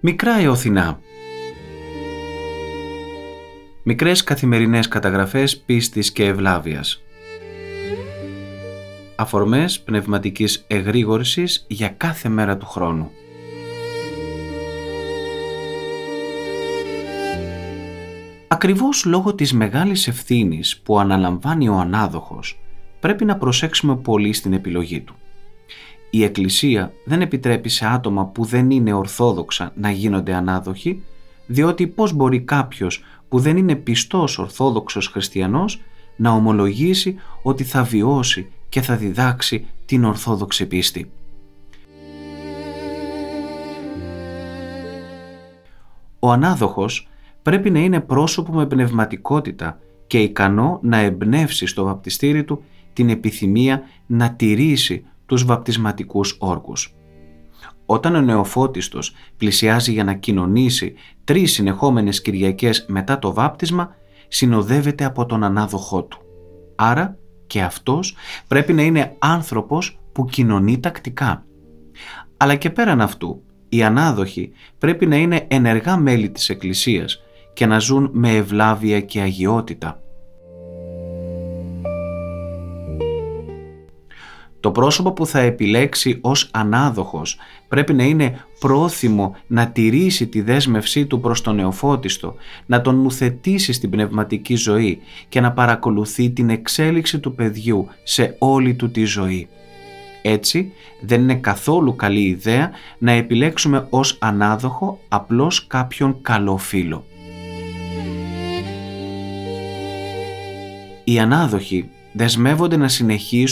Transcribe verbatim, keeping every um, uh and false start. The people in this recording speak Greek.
Μικρά Εωθινά. Μικρές καθημερινές καταγραφές πίστης και ευλάβειας. Αφορμές πνευματικής εγρήγορσης για κάθε μέρα του χρόνου. Ακριβώς λόγω της μεγάλης ευθύνης που αναλαμβάνει ο ανάδοχος, πρέπει να προσέξουμε πολύ στην επιλογή του. Η Εκκλησία δεν επιτρέπει σε άτομα που δεν είναι ορθόδοξα να γίνονται ανάδοχοι, διότι πώς μπορεί κάποιος που δεν είναι πιστός ορθόδοξος χριστιανός να ομολογήσει ότι θα βιώσει και θα διδάξει την ορθόδοξη πίστη. Ο ανάδοχος πρέπει να είναι πρόσωπο με πνευματικότητα και ικανό να εμπνεύσει στο βαπτιστήρι του την επιθυμία να τηρήσει τους βαπτισματικούς όρκους. Όταν ο νεοφώτιστος πλησιάζει για να κοινωνήσει τρεις συνεχόμενες Κυριακές μετά το βάπτισμα, συνοδεύεται από τον ανάδοχό του. Άρα και αυτός πρέπει να είναι άνθρωπος που κοινωνεί τακτικά. Αλλά και πέραν αυτού, οι ανάδοχοι πρέπει να είναι ενεργά μέλη της Εκκλησίας και να ζουν με ευλάβεια και αγιότητα. Το πρόσωπο που θα επιλέξει ως ανάδοχος πρέπει να είναι πρόθυμο να τηρήσει τη δέσμευσή του προς τον νεοφώτιστο, να τον νουθετήσει στην πνευματική ζωή και να παρακολουθεί την εξέλιξη του παιδιού σε όλη του τη ζωή. Έτσι, δεν είναι καθόλου καλή ιδέα να επιλέξουμε ως ανάδοχο απλώς κάποιον καλό φίλο. Οι ανάδοχοι δεσμεύονται να συνεχίσουν